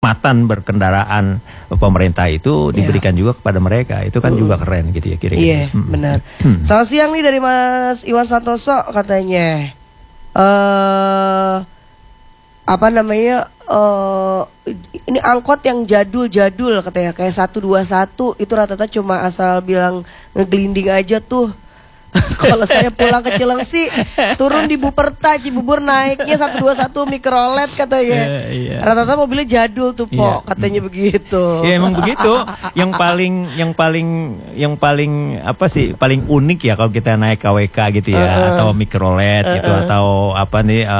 kenikmatan berkendaraan pemerintah itu diberikan juga kepada mereka. Itu kan juga keren gitu ya kira-kira. Iya, benar. Selamat siang nih dari Mas Iwan Santoso katanya. Apa namanya? Ini angkot yang jadul-jadul katanya, kayak 121 itu rata-rata cuma asal bilang ngegelinding aja tuh. Kalau saya pulang ke Cilengsi, turun di Buperta, Cibubur, naiknya 121 Mikrolet katanya. Rata-rata mobilnya jadul tuh, Pok, katanya begitu. Ya emang begitu. Yang paling apa sih? Paling unik ya kalau kita naik KWK gitu ya, atau Mikrolet gitu, atau apa nih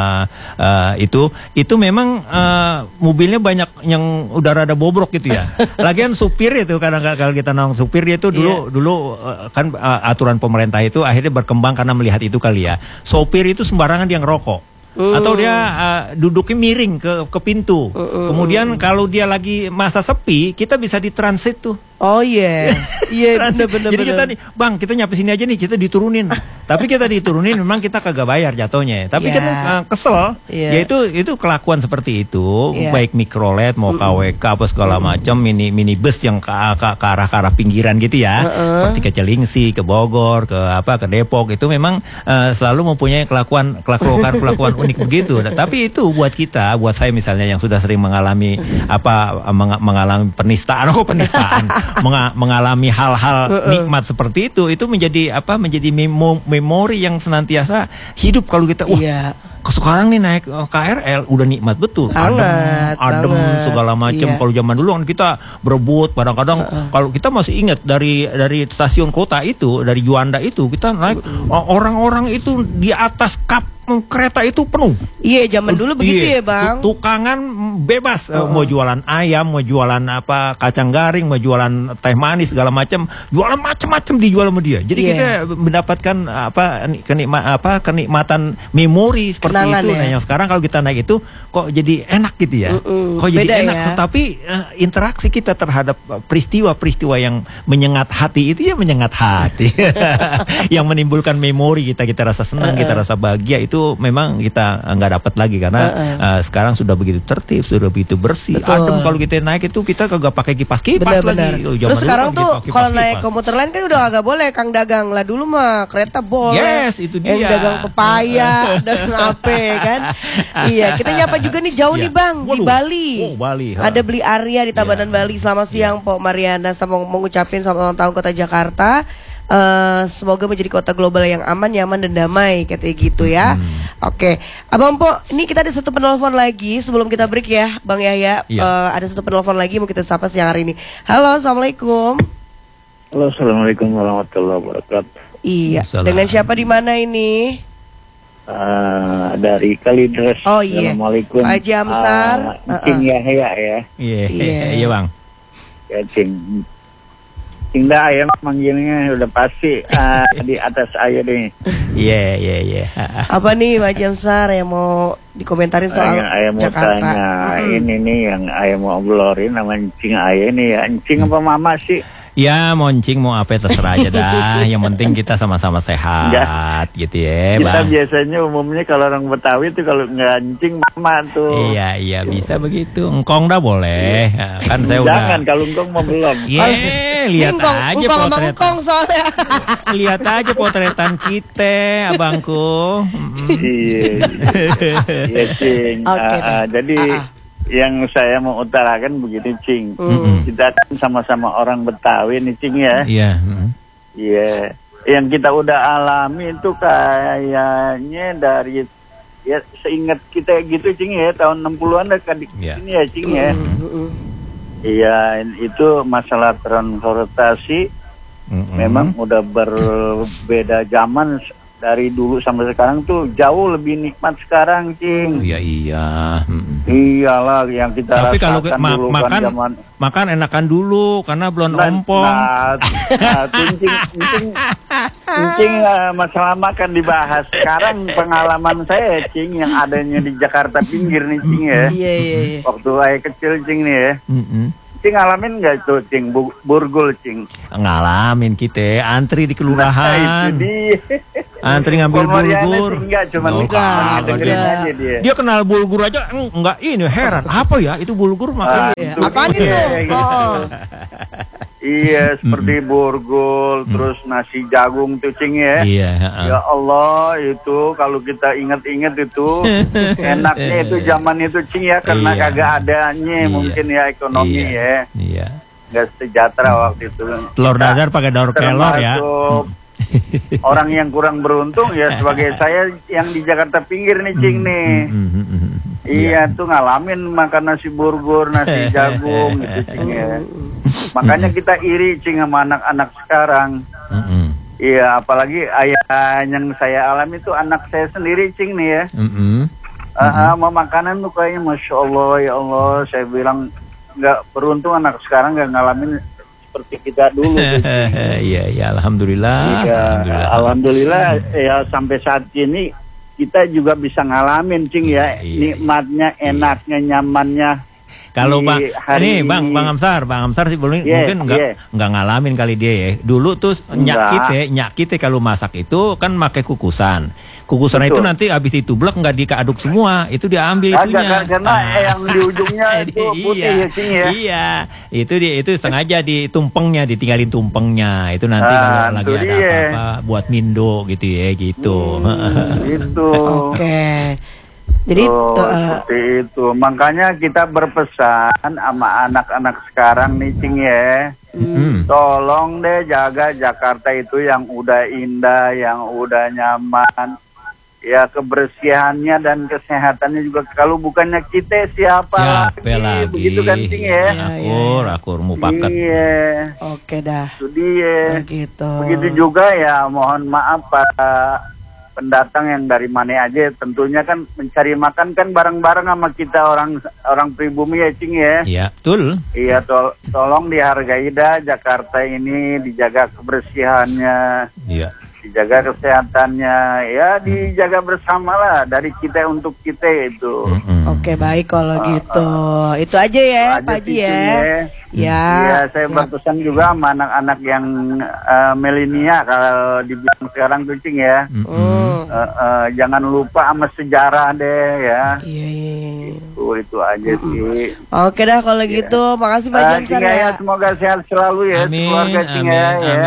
itu memang mobilnya banyak yang udah rada bobrok gitu ya. Lagian supir itu kadang kalau kita nongkrong supir itu dulu kan aturan pemerintah itu akhirnya berkembang karena melihat itu kali ya. Sopir itu sembarangan dia ngerokok. Atau dia duduknya miring ke pintu. Kemudian kalau dia lagi masa sepi, kita bisa ditransit tuh. Oh iya. Iya, bener-bener. Jadi kita nih, Bang, kita nyampe sini aja nih, kita diturunin. Tapi kita diturunin memang kita kagak bayar jatuhnya. Tapi kita kesel. Ya itu kelakuan seperti itu, baik Mikrolet mau KWK apa segala macam, minibus yang ke arah pinggiran gitu ya. Seperti ke Cilengsi, ke Bogor, ke Depok, itu memang selalu mempunyai kelakuan unik begitu. Tapi itu buat kita, buat saya misalnya yang sudah sering mengalami mengalami penistaan, mengalami hal-hal nikmat seperti itu menjadi memori yang senantiasa hidup kalau kita sekarang nih naik KRL udah nikmat betul, adem segala macam. Kalau zaman dulu kan kita berebut kadang-kadang, kalau kita masih ingat dari stasiun kota itu, dari Juanda itu kita naik, orang-orang itu di atas kap kereta itu penuh. Iya, zaman dulu begitu ya, Bang. Tukangan bebas, mau jualan ayam, mau jualan kacang garing, mau jualan teh manis segala macam, jualan macam-macam dijual sama dia. Jadi kita mendapatkan kenikmatan memori seperti itu. Nah, yang sekarang kalau kita naik itu kok jadi enak gitu ya. Kok jadi enak, tapi interaksi kita terhadap peristiwa-peristiwa yang menyengat hati itu ya menyengat hati. Yang menimbulkan memori kita rasa senang, kita rasa bahagia, itu memang kita nggak dapat lagi karena sekarang sudah begitu tertib, sudah begitu bersih, adem. Kalau kita naik itu kita kagak pakai kipas lagi. Terus sekarang tuh kalau naik komuter lain kan udah kagak boleh Kang dagang lah, dulu mah kereta boleh. Yes, itu dia. Yang dagang pepaya, dagang apa kan? Iya, kita nyapa juga nih jauh nih Bang, di Bali. Bali. Ada Beli Arya di Tabanan Bali. Selamat siang Pok Mariana, sama mengucapin selamat ulang tahun Kota Jakarta. Semoga menjadi kota global yang aman, nyaman dan damai, katanya gitu ya. Oke, Abang Po, ini kita ada satu penelpon lagi sebelum kita break ya, Bang Yahya. Ada satu penelpon lagi mau kita sapa siang hari ini. Halo, assalamualaikum. Halo, assalamualaikum warahmatullahi wabarakatuh. Iya, dengan siapa di mana ini? Dari Kalideres. Oh iya. Assalamualaikum. Pak Haji Amsar. Cing Yahya ya. Iya Bang. Ya Cing dah ayam manggilnya udah pasti di atas air nih. Iya. Apa nih Pak Haji Amsar yang mau dikomentarin soal ayam Jakarta? Mau tanya, ini nih yang ayam mau obrolin sama Cing Ayah ini ya. Cing apa Mama sih? Ya, moncing mau apa terserah aja dah. Yang penting kita sama-sama sehat gitu ya, Kita Bang. biasanya umumnya kalau orang Betawi tuh kalau nggak Cing Mama tuh. Iya bisa begitu. Engkong dah boleh. Kan saya udah. Jangan, kalau engkong mau belum. Lihat aja potretan. Soalnya. Lihat aja potretan kita, abangku. Iya, Cing. Jadi yang saya mau utarakan begini, Cing. Kita kan sama-sama orang Betawi nih, Cing ya. Iya. Yang kita udah alami itu kayaknya dari seingat kita gitu, Cing ya, tahun 60-an ini ya, Cing ya. Iya, itu masalah transportasi memang udah berbeda zaman. Dari dulu sampai sekarang tuh jauh lebih nikmat sekarang, Cing. Iya. Iyalah yang kita tapi kalau dulu makan enakan dulu karena belum ompong. Cing, masalah makan dibahas. Sekarang pengalaman saya, Cing, yang adanya di Jakarta pinggir nih, Cing ya. Iya. Waktu saya kecil, Cing nih ya. Cing ngalamin nggak tuh, Cing, burgul, Cing? Ngalamin kita, antri di kelurahan. Nah, itu dia. Antri ngambil bulgur. Dia kenal bulgur aja enggak ini heran. Apa ya itu bulgur makanya. Apaan itu? Iya, seperti burgul, terus nasi jagung tuh Cing ya. Iya. Ya Allah, itu kalau kita ingat-ingat itu enaknya itu zaman itu Cing ya, karena kagak adanya mungkin ya ekonomi ya. Iya. Nggak sejahtera waktu itu. Telur dadar pakai daun kelor ya. Orang yang kurang beruntung ya sebagai saya yang di Jakarta pinggir nih Cing nih. Iya tuh ngalamin makan nasi burgur, nasi jagung gitu Cing ya. Makanya kita iri Cing sama anak-anak sekarang. Iya, apalagi ayah yang saya alami itu anak saya sendiri Cing nih ya. Mau makanan tuh kayaknya Masya Allah, ya Allah. Saya bilang nggak beruntung anak sekarang nggak ngalamin seperti kita dulu. Iya, alhamdulillah. Iya, alhamdulillah ya sampai saat ini kita juga bisa ngalamin Cing ya, nikmatnya, enaknya, nyamannya. Kalau Bang Amsar sih mungkin nggak ngalamin kali dia ya. Dulu tuh nyak kita kalau masak itu kan pakai kukusan. Kukusan itu nanti habis itu blek nggak diaduk semua, itu diambil itunya. Karena yang di ujungnya itu putih ya Cing ya. Iya, itu sengaja ditumpengnya, ditinggalin tumpengnya. Itu nanti kalau lagi ada apa-apa buat mindo gitu ya gitu. Gitu. Oke. Jadi seperti itu. Makanya kita berpesan sama anak-anak sekarang nih Cing ya. Tolong deh jaga Jakarta itu yang udah indah, yang udah nyaman. Ya kebersihannya dan kesehatannya juga. Kalau bukannya kita siapa lagi? Begitu kan Cing ya. Akur mufakat. Iya. Oke dah. Itu dia. Begitu. Begitu juga ya, mohon maaf Pak pendatang yang dari mana aja, tentunya kan mencari makan kan bareng-bareng sama kita orang pribumi ya Cing ya. Iya, betul. Iya, tolong dihargai dah Jakarta ini, dijaga kebersihannya. Iya. Dijaga kesehatannya, ya dijaga bersama lah dari kita untuk kita itu. Oke, baik kalau gitu. Itu aja ya Pak Haji ya. Iya, saya berpesan juga sama anak-anak yang milenial kalau dibilang sekarang tuh Cing ya. Jangan lupa sama sejarah deh ya. Iya. Itu aja sih. Oke dah kalau gitu. Makasih Pak Haji Amsar ya. Semoga sehat selalu ya keluarga Cing ya.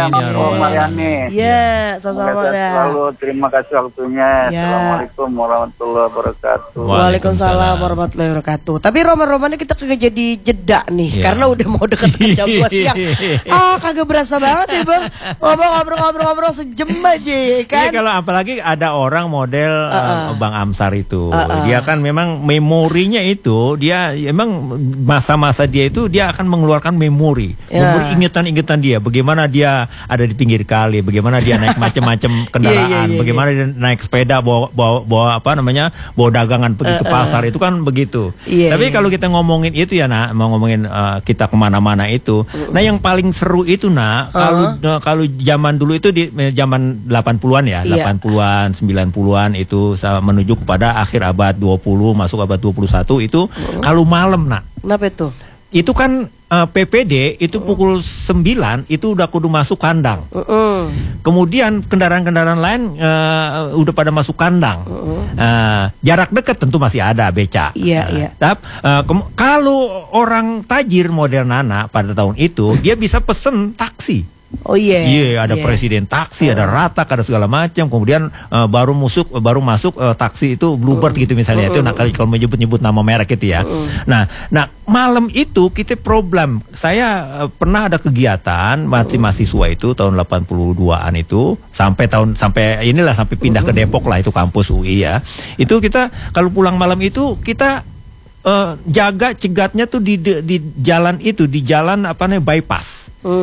Amin. Iya, sama-sama dah. Selalu terima kasih waktunya. Assalamualaikum warahmatullahi wabarakatuh. Waalaikumsalam warahmatullahi wabarakatuh. Tapi roman-romannya kita kagak jadi jeda nih karena udah mau deket jam 2 siang. Kagak berasa banget ya Bang. Ngobrol sejam aja kan. Iya, kalau apalagi ada orang model Bang Amsar itu. Dia kan memang memorinya itu dia emang masa-masa dia itu dia akan mengeluarkan memori ingatan-ingatan dia, bagaimana dia ada di pinggir kali, bagaimana dia naik macam-macam kendaraan, bagaimana dia naik sepeda bawa dagangan pergi ke pasar, itu kan begitu. Tapi kalau kita ngomongin itu ya mau ngomongin kita kemana-mana itu, nah yang paling seru itu kalau zaman dulu itu di zaman 80-an ya, 80-an 90-an itu menuju kepada akhir abad 20 masuk abad 21 itu kalau malam Kenapa itu? Itu kan PPD itu pukul 9 itu udah kudu masuk kandang. Kemudian kendaraan-kendaraan lain udah pada masuk kandang. Jarak dekat tentu masih ada beca. Tapi kalau orang tajir model pada tahun itu dia bisa pesen taksi. Ada presiden taksi, ada Ratak, ada segala macam. Kemudian baru masuk taksi itu Bluebird gitu misalnya. Itu kalau menyebut nama merek itu ya. Nah malam itu kita problem. Saya pernah ada kegiatan mahasiswa itu tahun 82-an itu sampai pindah ke Depok lah, itu kampus UI ya. Itu kita kalau pulang malam itu kita jaga cegatnya tuh di jalan itu, di jalan bypass.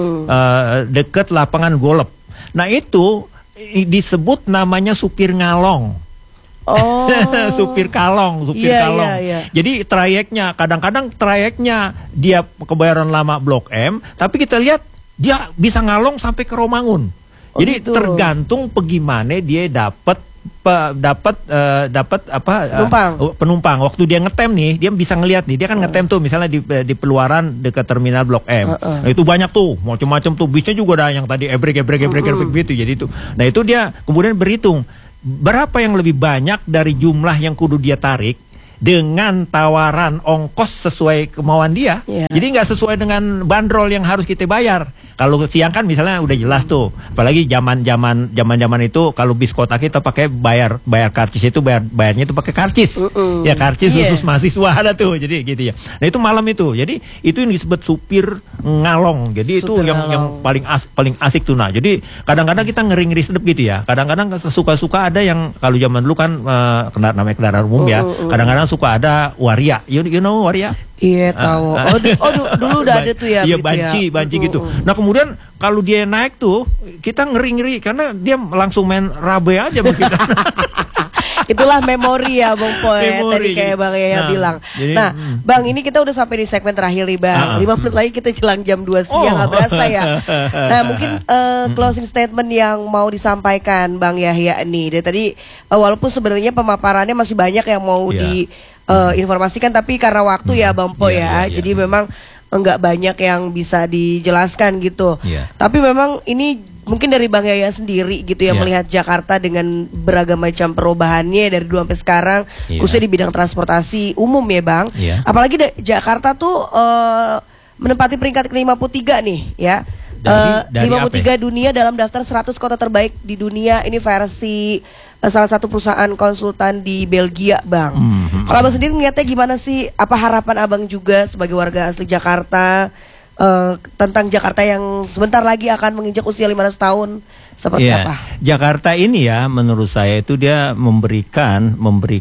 Dekat lapangan golf. Nah itu disebut namanya supir ngalong. Supir kalong. Jadi trayeknya kadang-kadang dia Kebayoran Lama Blok M, tapi kita lihat dia bisa ngalong sampai ke Romangun. Jadi tergantung bagaimana dia dapat dapat penumpang. Waktu dia ngetem nih, dia bisa ngelihat nih, dia kan ngetem tuh misalnya di peluaran dekat terminal Blok M. Nah, itu banyak tuh, macam-macam tuh. Bisnya juga ada yang tadi ebrek gitu. Jadi itu. Nah, itu dia kemudian berhitung berapa yang lebih banyak dari jumlah yang kudu dia tarik dengan tawaran ongkos sesuai kemauan dia. Jadi nggak sesuai dengan bandrol yang harus kita bayar. Kalau siang kan misalnya udah jelas tuh, apalagi zaman itu kalau bis kota kita pakai bayar karcis itu bayarnya itu pakai karcis. Ya karcis khusus mahasiswa ada tuh. Jadi gitu ya. Nah, itu malam itu. Jadi itu yang disebut supir ngalong. Jadi supir itu yang paling asik tuh. Nah, jadi kadang-kadang kita ngeri sedep gitu ya. Kadang-kadang suka-suka ada yang kalau zaman dulu kan namanya kendaraan umum ya. Kadang-kadang suka ada waria. You know waria? Iya tahu. Dulu udah ada tuh ya. Iya banci gitu. Nah kemudian kalau dia naik tuh kita ngeri karena dia langsung main rabe aja sama kita. Itulah memori ya Bang Poy. Tadi kayak Bang Yaya bilang. Jadi, Bang ini kita udah sampai di segmen terakhir nih Bang. 5 menit lagi kita jelang jam 2 siang, nggak berasa ya. Nah mungkin closing statement yang mau disampaikan Bang Yahya nih. Dari tadi walaupun sebenarnya pemaparannya masih banyak yang mau informasikan, tapi karena waktu ya Bang Poy ya. Jadi memang enggak banyak yang bisa dijelaskan gitu. Tapi memang ini mungkin dari Bang Yaya sendiri gitu ya melihat Jakarta dengan beragam macam perubahannya dari dulu sampai sekarang, khususnya di bidang transportasi umum ya Bang. Apalagi Jakarta tuh menempati peringkat ke-53 nih ya. Dari 53 dunia dalam daftar 100 kota terbaik di dunia. Ini versi salah satu perusahaan konsultan di Belgia Bang. Kalau Abang sendiri ngeliatnya gimana sih? Apa harapan Abang juga sebagai warga asli Jakarta tentang Jakarta yang sebentar lagi akan menginjak usia 500 tahun? Seperti apa? Jakarta ini ya menurut saya itu dia memberikan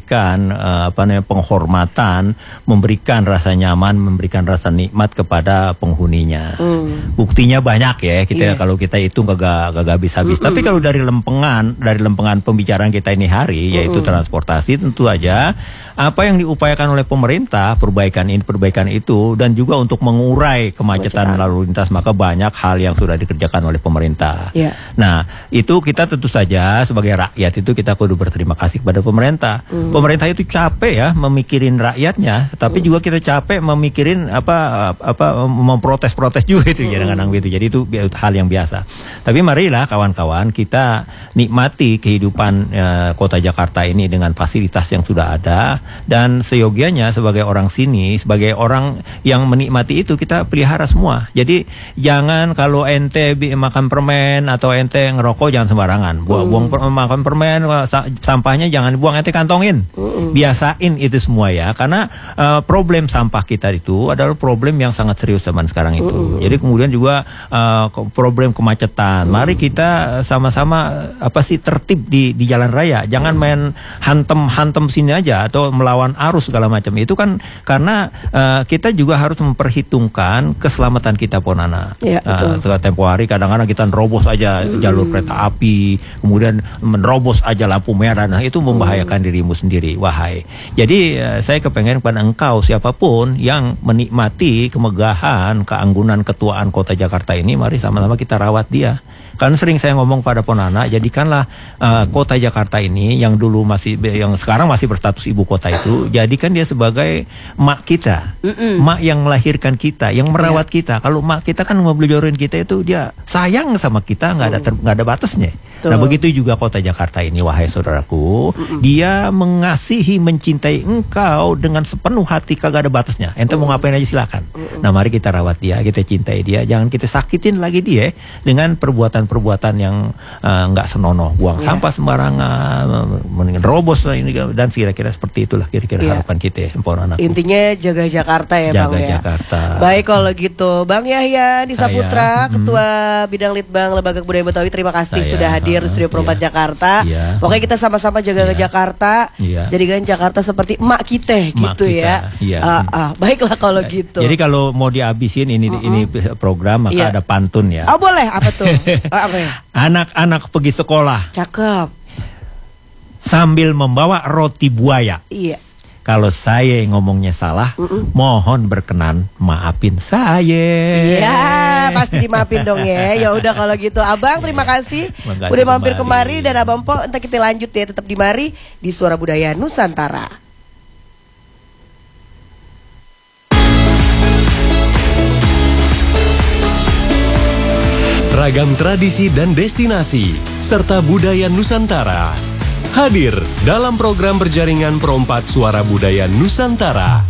penghormatan, memberikan rasa nyaman, memberikan rasa nikmat kepada penghuninya. Buktinya banyak ya kita kalau kita hitung kagak habis-habis. Tapi kalau dari lempengan pembicaraan kita ini hari yaitu transportasi, tentu aja apa yang diupayakan oleh pemerintah, perbaikan itu dan juga untuk mengurai kemacetan lalu lintas, maka banyak hal yang sudah dikerjakan oleh pemerintah. Nah, itu kita tentu saja sebagai rakyat itu kita kudu berterima kasih kepada pemerintah. Pemerintah itu capek ya memikirin rakyatnya, tapi juga kita capek memikirin memprotes juga itu kadang-kadang gitu. Jadi itu hal yang biasa. Tapi marilah kawan-kawan kita nikmati kehidupan kota Jakarta ini dengan fasilitas yang sudah ada, dan seyogianya sebagai orang sini, sebagai orang yang menikmati itu kita pelihara semua. Jadi jangan kalau ente makan permen atau ente ngerokok jangan sembarangan. Buang makan permen, sampahnya jangan buang, ente kantongin. Biasain itu semua ya, karena problem sampah kita itu adalah problem yang sangat serius zaman sekarang itu. Jadi kemudian juga problem kemacetan. Mari kita sama-sama tertib di jalan raya. Jangan main hantem sini aja atau melawan arus segala macam. Itu kan karena kita juga harus memperhitungkan keselamatan kita ponana. Setelah tempo hari kadang-kadang kita nerobos aja jalur kereta api, kemudian menerobos aja lampu merah. Nah itu membahayakan dirimu sendiri, wahai. Jadi saya kepengen kepada engkau siapapun yang menikmati kemegahan, keanggunan, ketuaan kota Jakarta ini, mari sama-sama kita rawat dia. Kan sering saya ngomong pada ponana, jadikanlah kota Jakarta ini yang sekarang masih berstatus ibu kota itu, jadikan dia sebagai mak kita, mak yang melahirkan kita, yang merawat kita. Kalau mak kita kan ngebelijorin kita itu, dia sayang sama kita, nggak ada batasnya. Nah begitu juga kota Jakarta ini, wahai saudaraku, dia mengasihi, mencintai engkau dengan sepenuh hati, kagak ada batasnya. Ente mau ngapain aja silakan. Nah mari kita rawat dia, kita cintai dia, jangan kita sakitin lagi dia dengan perbuatan yang nggak senonoh, buang sampah sembarangan, menerobos ini dan kira-kira seperti itulah kira-kira harapan kita. Intinya jaga Jakarta ya Bang ya. Jakarta. Baik kalau gitu, Bang Yahya Disaputra, Ketua Bidang Litbang Lembaga Budaya Betawi, terima kasih sudah hadir di Studio Perempat Jakarta. Pokoknya kita sama-sama jaga Jakarta, jadikan Jakarta seperti emak kita gitu ya. Baiklah kalau gitu. Jadi kalau mau dihabisin ini program maka ada pantun ya. Oh boleh, apa tuh? Anak-anak pergi sekolah. Cakep. Sambil membawa roti buaya. Iya. Kalau saya ngomongnya salah, mohon berkenan maafin saya. Iya, pasti dimaafin dong ya. Ya udah kalau gitu, Abang terima kasih udah mampir kemari, dan Abang Po entar kita lanjut ya, tetap di mari di Suara Budaya Nusantara. Ragam tradisi dan destinasi serta budaya Nusantara hadir dalam program berjaringan Pro 4 Suara Budaya Nusantara.